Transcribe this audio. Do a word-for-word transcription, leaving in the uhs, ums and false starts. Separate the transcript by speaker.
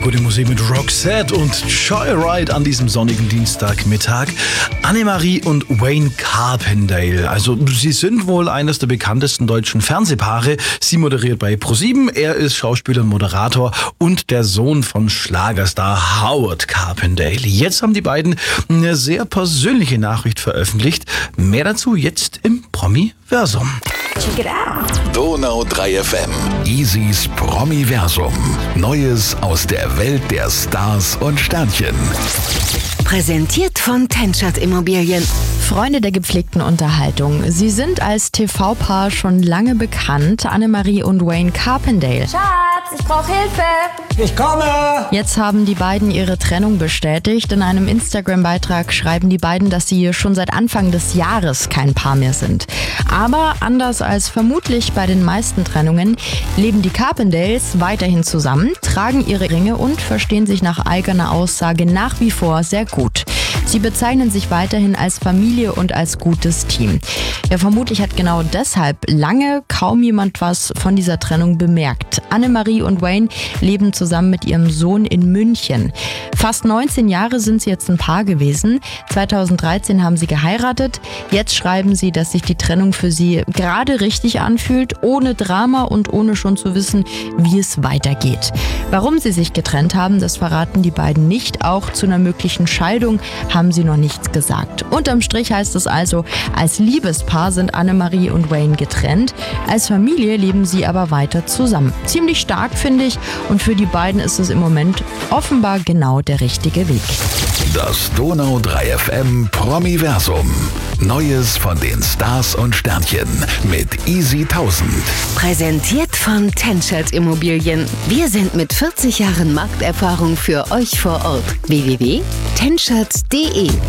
Speaker 1: gute Musik mit Roxette und Joyride an diesem sonnigen Dienstagmittag. Annemarie und Wayne Carpendale. Also sie sind wohl eines der bekanntesten deutschen Fernsehpaare. Sie moderiert bei ProSieben. Er ist Schauspieler und Moderator und der Sohn von Schlagerstar Howard Carpendale. Jetzt haben die beiden eine sehr persönliche Nachricht veröffentlicht. Mehr dazu jetzt im Promi-Versum.
Speaker 2: Check it out.
Speaker 3: Donau drei F M. Easys Promi-Versum. Neues aus der Welt der Stars und Sternchen.
Speaker 4: Präsentiert von Tenschert Immobilien.
Speaker 5: Freunde der gepflegten Unterhaltung. Sie sind als T V-Paar schon lange bekannt, Annemarie und Wayne Carpendale.
Speaker 2: Schatz, ich brauche Hilfe.
Speaker 6: Ich komme!
Speaker 5: Jetzt haben die beiden ihre Trennung bestätigt. In einem Instagram-Beitrag schreiben die beiden, dass sie schon seit Anfang des Jahres kein Paar mehr sind. Aber anders als vermutlich bei den meisten Trennungen leben die Carpendales weiterhin zusammen, tragen ihre Ringe und verstehen sich nach eigener Aussage nach wie vor sehr gut. Sie bezeichnen sich weiterhin als Familie und als gutes Team. Ja, vermutlich hat genau deshalb lange kaum jemand was von dieser Trennung bemerkt. Annemarie und Wayne leben zusammen mit ihrem Sohn in München. Fast neunzehn Jahre sind sie jetzt ein Paar gewesen. zweitausenddreizehn haben sie geheiratet. Jetzt schreiben sie, dass sich die Trennung für sie gerade richtig anfühlt, ohne Drama und ohne schon zu wissen, wie es weitergeht. Warum sie sich getrennt haben, das verraten die beiden nicht. Auch zu einer möglichen Scheidung haben sie noch nichts gesagt. Unterm Strich heißt es also, als Liebespaar sind Annemarie und Wayne getrennt. Als Familie leben sie aber weiter zusammen. Ziemlich stark, finde ich. Und für die beiden ist es im Moment offenbar genau der richtige Weg.
Speaker 3: Das Donau drei F M Promi-Versum. Neues von den Stars und Sternchen mit Easy tausend.
Speaker 4: Präsentiert von Tenschert Immobilien. Wir sind mit vierzig Jahren Markterfahrung für euch vor Ort. w w w punkt tenschert punkt d e